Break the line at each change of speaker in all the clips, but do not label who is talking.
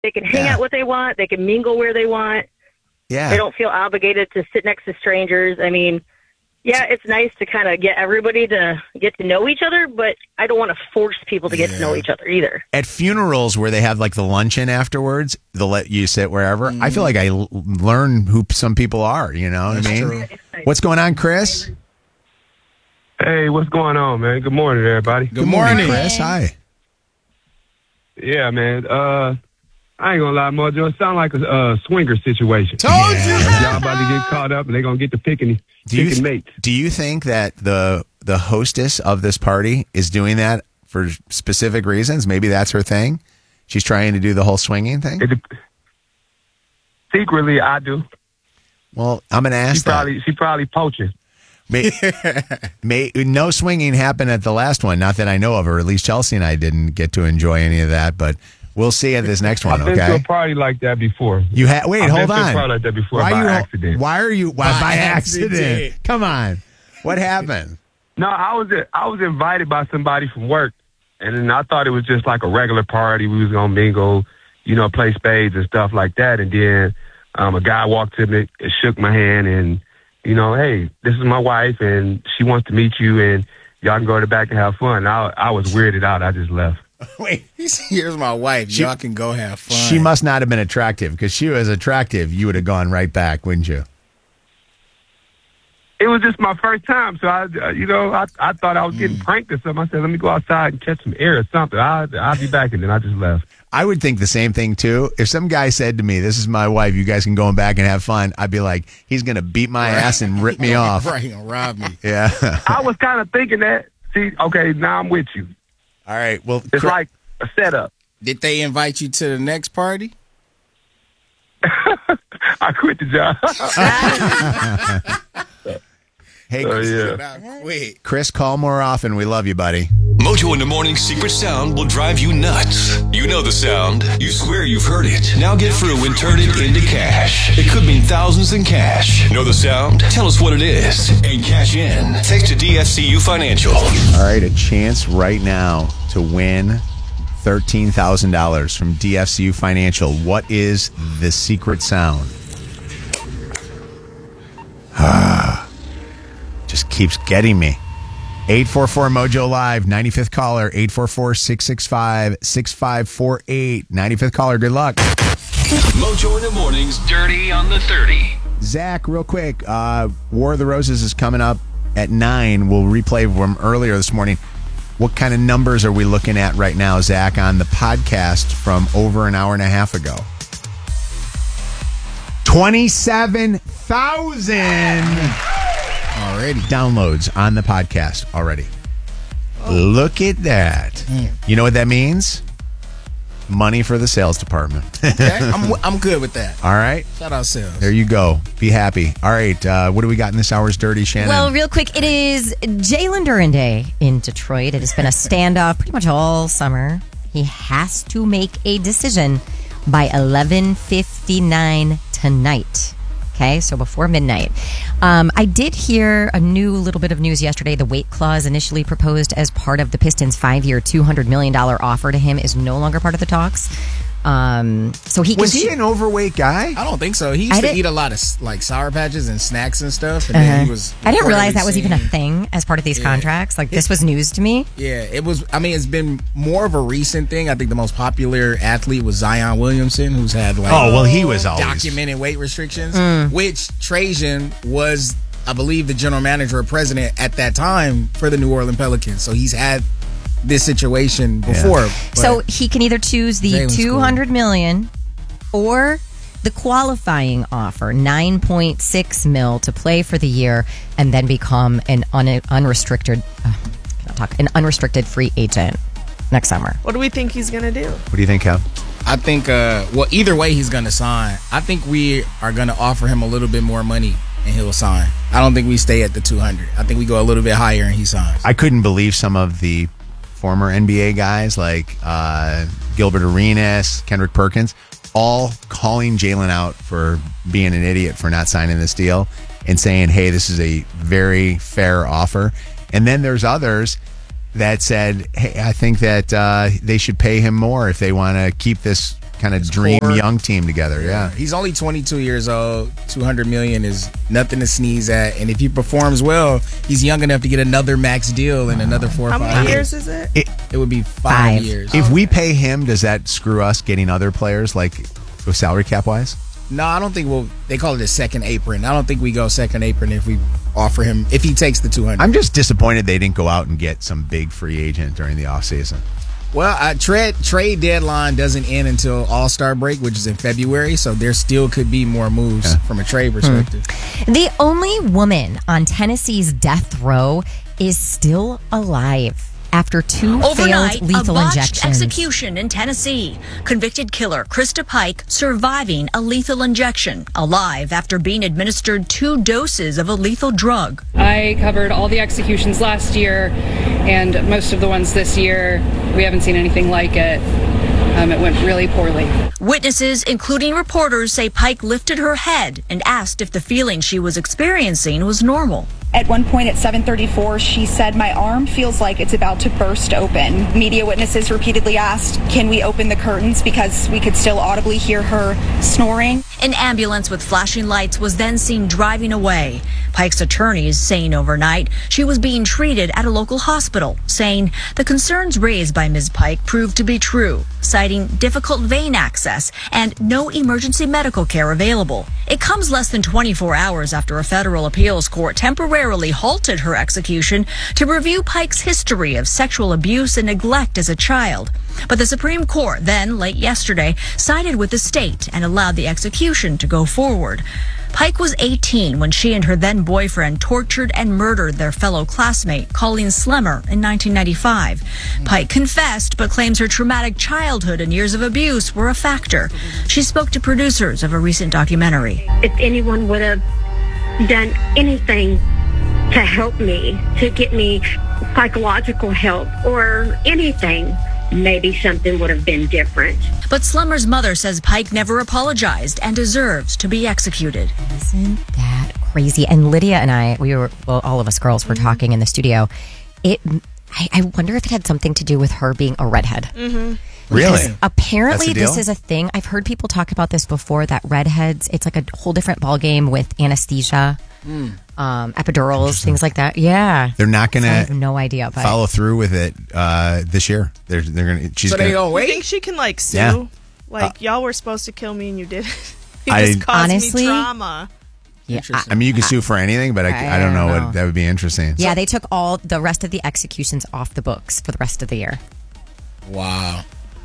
They can hang out what they want. They can mingle where they want.
Yeah.
They don't feel obligated to sit next to strangers. I mean, yeah, it's nice to kind of get everybody to get to know each other, but I don't want to force people to get to know each other either.
At funerals where they have like the luncheon afterwards, they'll let you sit wherever. I feel like I learn who some people are, you know what I mean?
True.
What's going on, Chris?
Hey, what's going on, man? Good morning, everybody.
Good morning, Chris. Hi.
Yeah, man. I ain't gonna lie, Mojo. It sounds like a swinger situation.
Told you.
Y'all about to get caught up, and they're gonna get to picking mates.
Do you think that the hostess of this party is doing that for specific reasons? Maybe that's her thing. She's trying to do the whole swinging thing.
Secretly, I do.
Well, I'm gonna ask
She probably poaching.
No swinging happened at the last one, not that I know of, or at least Chelsea and I didn't get to enjoy any of that. But we'll see at this next one.
I've been to a party like that before.
You had wait, hold on.
I've been to a party like that before by accident.
Why are you by accident? Come on, what happened?
No, I was invited by somebody from work, and then I thought it was just like a regular party. We was gonna mingle, play spades and stuff like that. And then a guy walked to me and shook my hand and, hey, this is my wife and she wants to meet you and y'all can go to the back and have fun. I was weirded out. I just left.
Wait, here's my wife. Y'all can go have fun.
She must not have been attractive, because she was attractive. You would have gone right back, wouldn't you?
It was just my first time, so I thought I was getting pranked or something. I said, let me go outside and catch some air or something. I'll be back, and then I just left.
I would think the same thing, too. If some guy said to me, this is my wife, you guys can go back and have fun, I'd be like, he's going to beat my ass and rip me off.
Right, he's going to rob me.
Yeah.
I was kind of thinking that. See, okay, now I'm with you.
All right, well.
It's like a setup.
Did they invite you to the next party?
I quit the job.
Hey,
Wait.
Chris, call more often. We love you, buddy.
Mojo in the Morning secret sound will drive you nuts. You know the sound. You swear you've heard it. Now get through and turn it into cash. It could mean thousands in cash. Know the sound? Tell us what it is and cash in. Thanks to DFCU Financial.
All right, a chance right now to win $13,000 from DFCU Financial. What is the secret sound? Just keeps getting me. 844-MOJO Live, 95th caller, 844-665-6548. 95th caller, good luck.
Mojo in the Morning's Dirty on the 30.
Zach, real quick, War of the Roses is coming up at 9. We'll replay from earlier this morning. What kind of numbers are we looking at right now, Zach, on the podcast from over an hour and a half ago? 27,000
already
downloads on the podcast already. Look at that. You know what that means? Money for the sales department.
Okay, I'm good with that.
All right.
Shout out sales.
There you go. Be happy. All right. What do we got in this hour's Dirty, Shannon?
Well, real quick, it is Jalen Duren Day in Detroit. It has been a standoff pretty much all summer. He has to make a decision by 11:59 tonight. Okay, so before midnight. I did hear a new little bit of news yesterday. The weight clause initially proposed as part of the Pistons' 5-year, $200 million offer to him is no longer part of the talks. So he
was he an overweight guy?
I don't think so. He used to eat a lot of like Sour Patches and snacks and stuff. And then he was.
I didn't realize that was even a thing as part of these contracts. Like this was news to me.
Yeah, it was. I mean, it's been more of a recent thing. I think the most popular athlete was Zion Williamson, who's had like
he was always
documented weight restrictions, which Trajan was, I believe, the general manager or president at that time for the New Orleans Pelicans. So he's had this situation before.
So he can either choose the $200 million or the qualifying offer, $9.6 million to play for the year and then become an unrestricted free agent next summer.
What do we think he's going to do?
What do you think, Kev?
I think, either way he's going to sign. I think we are going to offer him a little bit more money and he'll sign. I don't think we stay at the 200. I think we go a little bit higher and he signs.
I couldn't believe some of the former NBA guys like Gilbert Arenas, Kendrick Perkins, all calling Jalen out for being an idiot for not signing this deal and saying, hey, this is a very fair offer. And then there's others that said, hey, I think that they should pay him more if they want to keep this kind of dream
core.
young team together. Yeah.
He's only 22 years old. $200 million is nothing to sneeze at. And if he performs well, he's young enough to get another max deal in another 4 or 5
How many
years.
years is it?
It would be 5 years.
If we pay him, does that screw us getting other players, like with salary cap wise?
No, I don't think they call it a second apron. I don't think we go second apron if we offer him, if he takes the 200.
I'm just disappointed they didn't go out and get some big free agent during the offseason.
Well, trade deadline doesn't end until All-Star break, which is in February, so there still could be more moves from a trade perspective.
The only woman on Tennessee's death row is still alive after 2
Overnight,
failed lethal
a botched
injections.
execution in Tennessee. Convicted killer Krista Pike surviving a lethal injection, alive after being administered 2 doses of a lethal drug.
I covered all the executions last year and most of the ones this year. We haven't seen anything like it. It went really poorly.
Witnesses, including reporters, say Pike lifted her head and asked if the feeling she was experiencing was normal.
At one point at 7:34, she said, "My arm feels like it's about to burst open." Media witnesses repeatedly asked, "Can we open the curtains?" because we could still audibly hear her snoring.
An ambulance with flashing lights was then seen driving away. Pike's attorneys saying overnight she was being treated at a local hospital, saying the concerns raised by Ms. Pike proved to be true, citing difficult vein access and no emergency medical care available. It comes less than 24 hours after a federal appeals court temporarily halted her execution to review Pike's history of sexual abuse and neglect as a child. But the Supreme Court then, late yesterday, sided with the state and allowed the execution to go forward. Pike was 18 when she and her then boyfriend tortured and murdered their fellow classmate, Colleen Slemmer, in 1995. Pike confessed, but claims her traumatic childhood and years of abuse were a factor. She spoke to producers of a recent documentary.
If anyone would have done anything to help me, to get me psychological help or anything, maybe something would have been different.
But Slemmer's mother says Pike never apologized and deserves to be executed.
Isn't that crazy? And Lydia and I, all of us girls were talking in the studio. I wonder if it had something to do with her being a redhead.
Really?
Because apparently
That's the
this
deal?
is a thing. I've heard people talk about this before, that redheads, it's like a whole different ballgame with anesthesia, epidurals, things like that. Yeah.
They're not going
I have
to
no idea. But
follow through with it this year. They're going to. She's
So they
gonna,
don't
You
wait?
think she can like sue?
Yeah.
Like y'all were supposed to kill me and you didn't. You
I-
just caused
Honestly-
me trauma.
yeah,
I mean, you can sue for anything, but I don't know what that would be interesting.
yeah, they took all the rest of the executions off the books for the rest of the year.
Wow.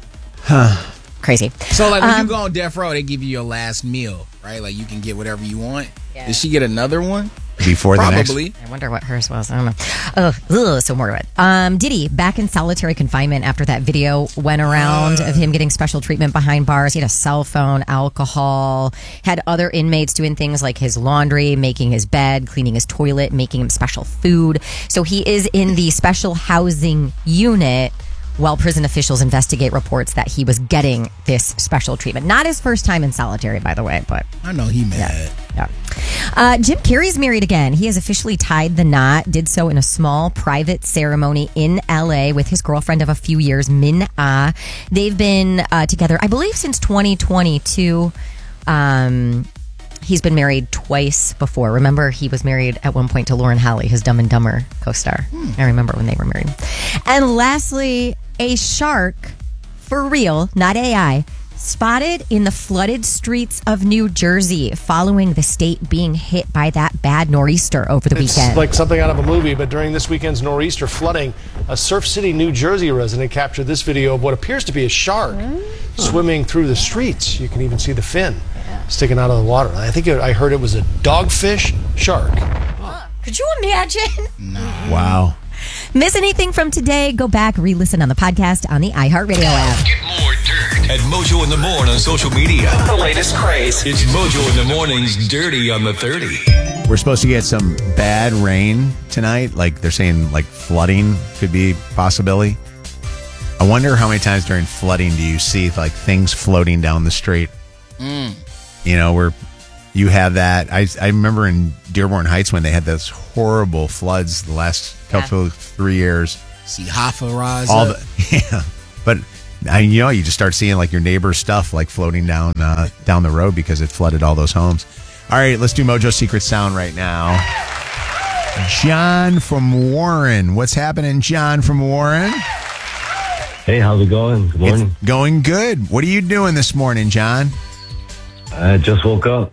Crazy.
So, like, when you go on death row, they give you your last meal, right? Like, you can get whatever you want.
Yeah.
Did she get another one?
Before the next.
Probably.
I wonder what hers was. I don't know. So more of it. Diddy back in solitary confinement after that video went around of him getting special treatment behind bars. He had a cell phone, alcohol, had other inmates doing things like his laundry, making his bed, cleaning his toilet, making him special food. So he is in the special housing unit while prison officials investigate reports that he was getting this special treatment. Not his first time in solitary, by the way, but
I know he mad.
yeah. Jim Carrey's married again. He has officially tied the knot, did so in a small private ceremony in LA with his girlfriend of a few years, Min Ah. They've been together, I believe, since 2022. He's been married twice before. Remember, he was married at one point to Lauren Holly, his Dumb and Dumber co-star. I remember when they were married. And lastly, a shark, for real, not AI, spotted in the flooded streets of New Jersey following the state being hit by that bad nor'easter over the weekend.
It's like something out of a movie, but during this weekend's nor'easter flooding, a Surf City, New Jersey resident captured this video of what appears to be a shark swimming through the streets. You can even see the fin sticking out of the water. I think I heard it was a dogfish shark.
Could you imagine?
Wow.
Miss anything from today? Go back, re-listen on the podcast on the iHeartRadio app.
Get more dirt at Mojo in the Morning on social media.
The latest craze.
It's Mojo in the Morning's Dirty on the 30.
We're supposed to get some bad rain tonight. Like they're saying, like flooding could be a possibility. I wonder how many times during flooding do you see like things floating down the street? You know, where you have that. I remember in Dearborn Heights when they had those horrible floods the last couple 3 years.
See Hoffa rise
All
up.
yeah, but You just start seeing like your neighbor's stuff like floating down the road because it flooded all those homes. All right, let's do Mojo's Secret Sound right now. John from Warren. What's happening, John from Warren?
Hey, how's it going? Good morning.
It's going good. What are you doing this morning, John?
I just woke up.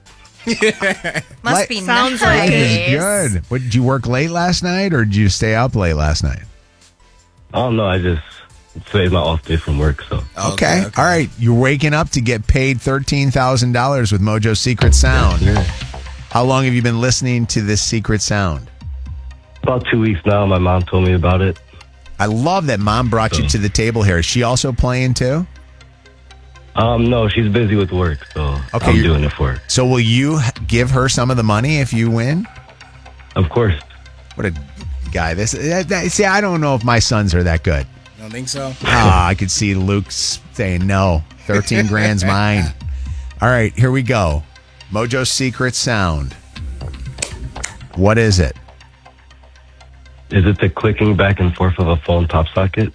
Must be
Sounds
nice.
like it.
Good. What, did you work late last night or did you stay up late last night?
Oh, no, I just today's my off day from work, so.
Okay. All right. You're waking up to get paid $13,000 with Mojo's Secret Sound.
Yeah.
How long have you been listening to this secret sound?
About 2 weeks now. My mom told me about it.
I love that mom brought you to the table here. Is she also playing too?
No, she's busy with work, so I'm doing it for her.
So will you give her some of the money if you win?
Of course.
What a guy. See, I don't know if my sons are that good.
You don't think so?
I could see Luke saying no. 13 grand's mine. All right, here we go. Mojo's Secret Sound. What is it?
Is it the clicking back and forth of a phone pop socket?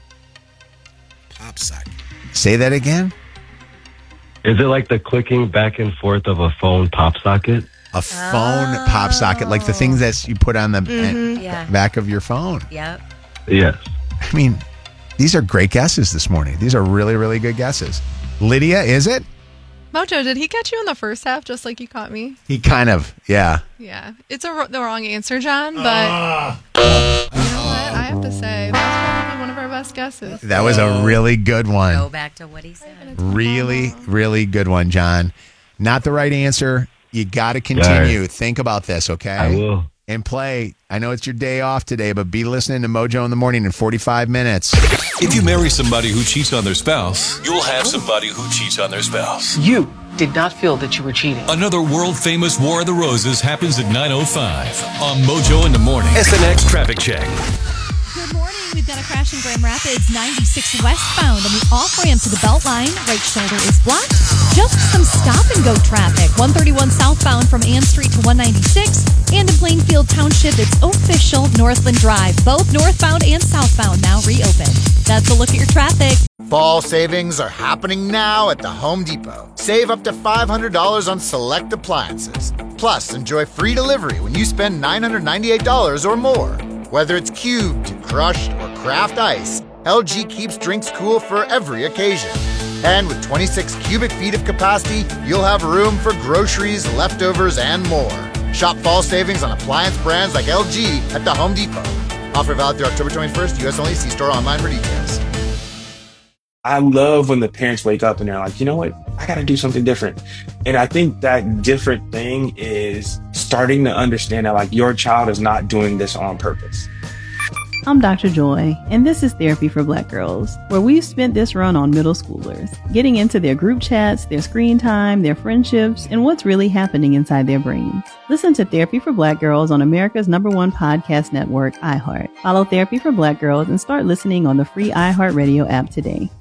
Pop socket.
Say that again?
Is it like the clicking back and forth of a phone pop socket?
A phone pop socket, like the things that you put on the back of your phone.
Yep.
Yes.
I mean, these are great guesses this morning. These are really, really good guesses. Lydia, is it?
Mojo, did he catch you in the first half just like you caught me?
He kind of, yeah.
Yeah. It's the wrong answer, John, but you know what? I have to say, that's probably one of our best guesses.
That was a really good one.
Go back to what he said.
Really, really good one, John. Not the right answer. You got to continue.
Right.
Think about this, okay?
I will.
And play. I know it's your day off today, but be listening to Mojo in the morning in 45 minutes.
If you marry somebody who cheats on their spouse, you'll have somebody who cheats on their spouse.
You did not feel that you were cheating.
Another world-famous War of the Roses happens at 9:05 on Mojo in the Morning. SNX Traffic Check.
Good morning. We've got a crash in Grand Rapids, 96 westbound on the off-ramp to the Beltline. Right shoulder is blocked. Just some stop-and-go traffic. 131 southbound from Ann Street to 196. And in Plainfield Township, it's official Northland Drive. Both northbound and southbound now reopened. That's a look at your traffic.
Fall savings are happening now at the Home Depot. Save up to $500 on select appliances. Plus, enjoy free delivery when you spend $998 or more. Whether it's cubed, crushed, or craft ice, LG keeps drinks cool for every occasion. And with 26 cubic feet of capacity, you'll have room for groceries, leftovers, and more. Shop fall savings on appliance brands like LG at the Home Depot. Offer valid through October 21st, U.S. only. See store online for details.
I love when the parents wake up and they're like, you know what? I got to do something different. And I think that different thing is starting to understand that like your child is not doing this on purpose.
I'm Dr. Joy, and this is Therapy for Black Girls, where we've spent this run on middle schoolers, getting into their group chats, their screen time, their friendships, and what's really happening inside their brains. Listen to Therapy for Black Girls on America's #1 podcast network, iHeart. Follow Therapy for Black Girls and start listening on the free iHeartRadio app today.